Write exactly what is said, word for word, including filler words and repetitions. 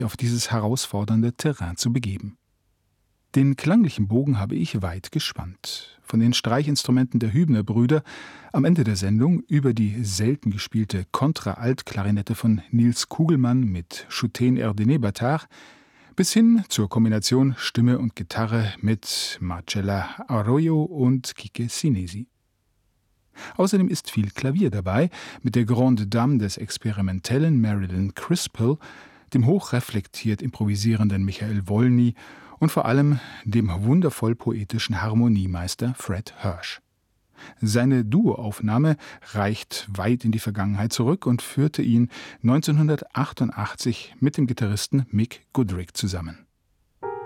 auf dieses herausfordernde Terrain zu begeben. Den klanglichen Bogen habe ich weit gespannt. Von den Streichinstrumenten der Hübner-Brüder am Ende der Sendung über die selten gespielte Kontra-Alt-Klarinette von Nils Kugelmann mit Choutine Erdene Batar bis hin zur Kombination Stimme und Gitarre mit Marcella Arroyo und Kike Sinesi. Außerdem ist viel Klavier dabei, mit der Grande Dame des experimentellen Marilyn Crispell, dem hochreflektiert improvisierenden Michael Wolny und vor allem dem wundervoll poetischen Harmoniemeister Fred Hirsch. Seine Duoaufnahme reicht weit in die Vergangenheit zurück und führte ihn neunzehnhundertachtundachtzig mit dem Gitarristen Mick Goodrick zusammen.